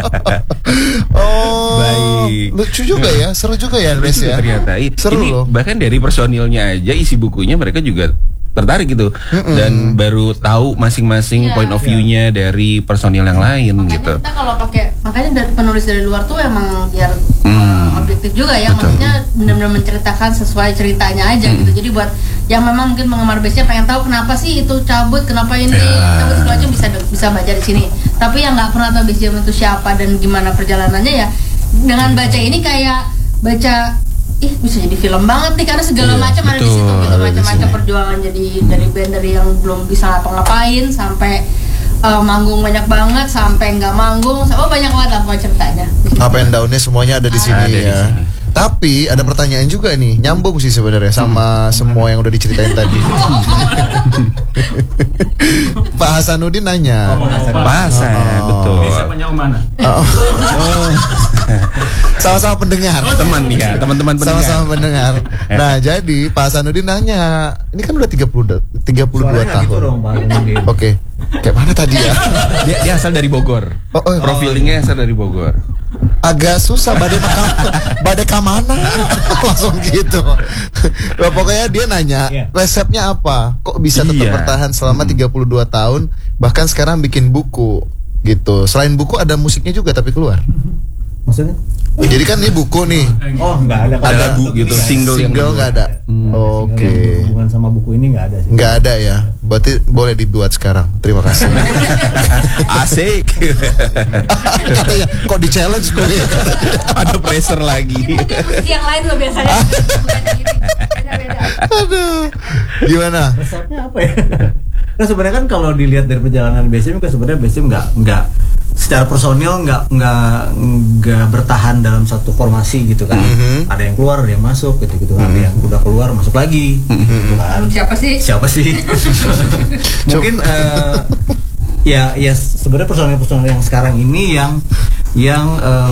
Oh, baik. Lucu juga ya, seru juga ya, Des ya. Ternyata seru ini loh. bahkan dari personilnya aja isi bukunya mereka juga tertarik gitu dan baru tahu masing-masing point of view-nya dari personil yang lain makanya gitu. kita kalau pakai, makanya dari penulis dari luar tuh emang biar objektif juga ya. Betul. Maksudnya benar-benar menceritakan sesuai ceritanya aja gitu. Jadi buat yang memang mungkin penggemar base-nya pengen tahu kenapa sih itu cabut, kenapa ini cabut segala macam, bisa baca di sini. Tapi yang nggak pernah tahu base jam itu siapa dan gimana perjalanannya, ya dengan baca ini kayak baca bisa jadi film banget nih, karena segala macam ada di situ gitu, macam-macam perjuangan jadi dari band dari yang belum bisa ngapa-ngapain sampai manggung banyak banget sampai nggak manggung, banyak banget lah ceritanya. Up and down-nya semuanya ada di sini Ada ya. di sini. Tapi ada pertanyaan juga nih, nyambung sih sebenarnya sama semua yang udah diceritain tadi. Pak Hasanuddin nanya. Pak Hasan, betul. Siapanya mana? Sama-sama pendengar. Teman ya, teman-teman pendengar. Sama-sama pendengar. Nah, jadi Pak Hasanuddin nanya, ini kan udah 32 tahun. Gitu dong, Pak. Oke. Kayak mana tadi ya? Dia asal dari Bogor. Profilingnya asal dari Bogor. Agak susah badai kamana langsung gitu. Nah, pokoknya dia nanya resepnya apa, kok bisa tetap bertahan selama 32 tahun, bahkan sekarang bikin buku gitu. Selain buku ada musiknya juga tapi keluar. Maksudnya? Jadi kan ini buku nih. Oh, nggak ada. Ada lagu gitu, single nggak ada. Oke. Hubungan sama buku ini nggak ada sih. Nggak ada ya. Berarti boleh dibuat sekarang. Terima kasih. Asik. Katanya kok di challenge gue. Ada pressure lagi. Yang lain loh biasanya. Beda-beda. Aduh. Gimana? Resepnya apa ya? Nah, sebenarnya kan kalau dilihat dari perjalanan BSM kan sebenarnya BSM nggak secara personil nggak bertahan dalam satu formasi gitu kan. Ada yang keluar, ada yang masuk gitu. Ada yang udah keluar masuk lagi gitu kan. Siapa sih? Mungkin ya sebenarnya personil yang sekarang ini yang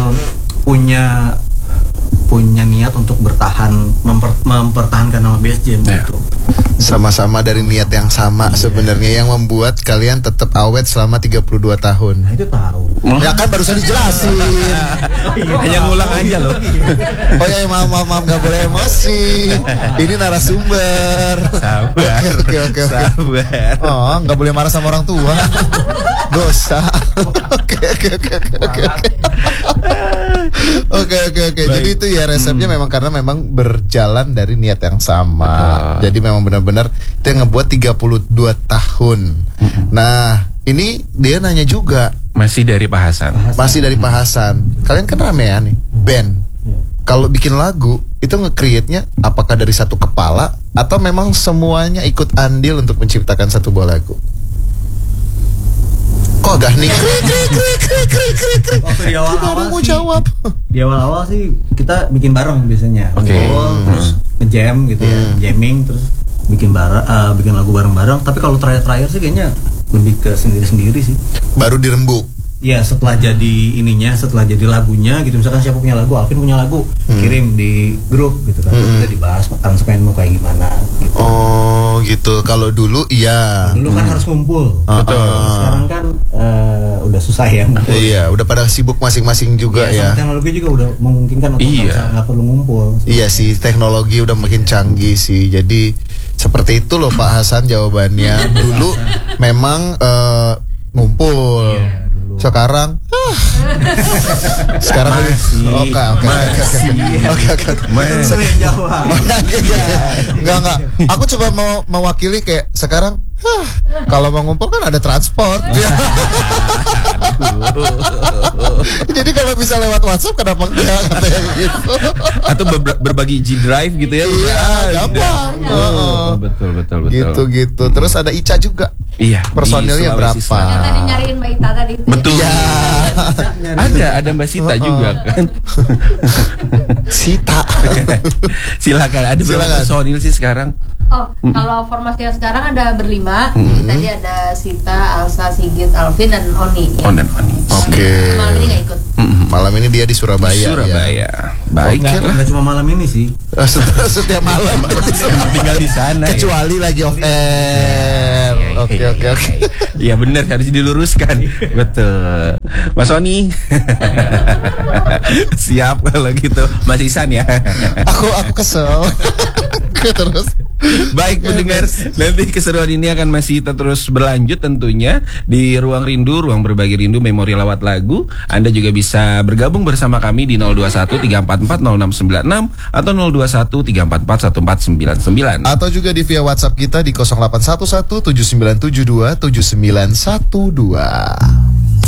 punya niat untuk bertahan, mempertahankan nama BSJ gitu. Sama-sama dari niat yang sama sebenarnya yang membuat kalian tetap awet selama 32 tahun. Nah, itu tahu. Ya kan barusan dijelasin. Hanya ngulang aja loh. Oh ya, maaf nggak boleh emosi. Ini narasumber. Sabar. Oke. Sabar. Oh, nggak boleh marah sama orang tua. Dosa. Oke. Jadi itu ya resepnya memang karena memang berjalan dari niat yang sama. Jadi memang benar-benar itu yang ngebuat 32 tahun. Nah, ini dia nanya juga. Masih dari Pak Hasan. Masih dari Pak Hasan. Kalian kan ramean nih, band. Kalau bikin lagu itu nge-create-nya apakah dari satu kepala atau memang semuanya ikut andil untuk menciptakan satu buah lagu? Kok agak nih? Waktu di awal-awal mau sih, jawab. Di awal-awal sih kita bikin bareng biasanya. Oke. Terus nge-jam gitu ya, jamming terus bikin lagu bareng-bareng. Tapi kalau terakhir sih kayaknya lebih ke sendiri-sendiri sih. Baru dirembuk. Ya setelah jadi lagunya gitu, misalkan siapa punya lagu, Alvin punya lagu, kirim di grup gitu kan, kita dibahas aransemen mau kayak gimana gitu. Oh gitu. Kalau dulu iya. Dulu kan harus ngumpul. Betul. Sekarang kan udah susah ya ngumpul. Iya, udah pada sibuk masing-masing juga ya. Teknologi juga udah memungkinkan untuk nggak perlu ngumpul. Iya sih, teknologi udah makin canggih sih. Jadi seperti itu loh Pak Hasan jawabannya. Dulu memang ngumpul. Sekarang oke. Enggak. Aku coba mau mewakili kayak sekarang kalau mau ngumpul kan ada transport. Jadi kalau bisa lewat WhatsApp kenapa enggak katanya gitu. Atau berbagi G Drive gitu ya. Iya, gampang. Betul. Gitu. Terus ada Ica juga. Iya. Personilnya berapa? Yang tadi nyariin Mbak Ita tadi. Betul. Ya. Ada Mbak Sita juga kan. Sita. Silakan. Ada berapa personil sih sekarang? Kalau formasi yang sekarang ada berlima. Tadi ada Sita, Alsa, Sigit, Alvin, dan Oni. Oh, dan Oni. Oke. Malam ini nggak ikut. Malam ini dia di Surabaya. Ya. Baik. Nggak cuma malam ini sih. Setiap malam tinggal di sana. Kecuali lagi off air. Oke. Iya benar, harus diluruskan. Betul. Mas Sony. Siap kalau gitu. Mas Isan ya. Aku kesel. Terus. Baik pendengar, nanti keseruan ini akan masih terus berlanjut tentunya di Ruang Rindu, Ruang Berbagi Rindu, Memori Lawat Lagu. Anda juga bisa bergabung bersama kami di 021-344-0696 atau 021-344-1499. Atau juga di via WhatsApp kita di 0811-7972-7912.